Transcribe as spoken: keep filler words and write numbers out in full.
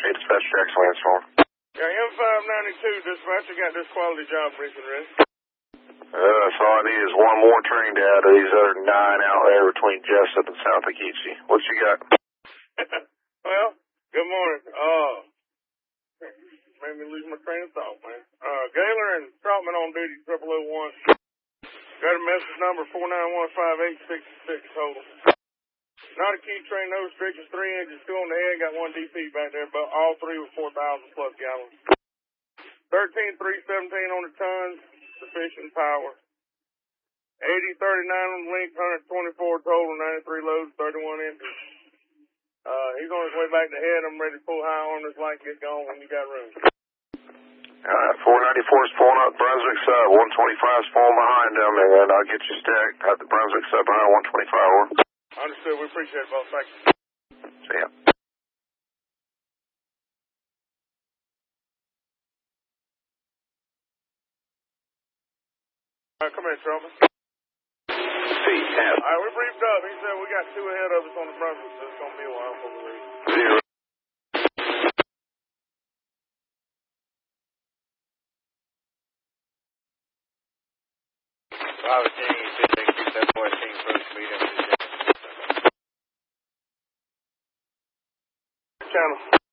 Hey, dispatch, Jackson Lance phone. Yeah, M five ninety-two, dispatch, I got this quality job briefing ready. Uh, so all I need is one more train to add to these other nine out there between Jessup and South Akitsi. What you got? Well, good morning. Uh, made me lose my train of thought, man. Uh, Gaylor and Trotman on duty, triple oh one. Got a message number four nine one five eight six six total. Not a key train, no restrictions, three engines, two on the head, got one D P back there, but all three were four thousand plus gallons. thirteen three seventeen on the tons, sufficient power. eighty thirty-nine on the length, one twenty-four total, ninety-three loads, thirty-one inches. Uh, he's on his way back to head. I'm ready to pull high on this light, get going when you got room. Alright, four ninety-four is pulling up Brunswick sub, one twenty-five is falling behind them, and then I'll get you stacked. Got the Brunswick sub behind one twenty-five, over. Understood, we appreciate it, boss. Thank you. See ya. All right, come here, Trump. C F. All right, we briefed up. He said we got two ahead of us on the Brunswick, so it's going to be a while before we leave. Zero. Robert James, fifteen seven fourteen, first meeting. Channel.